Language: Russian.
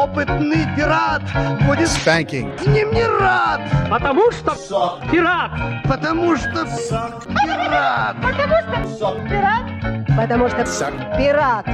Опытный пират будет Spanking. с ним не рад, Потому что пират. потому что пират. Потому что пират.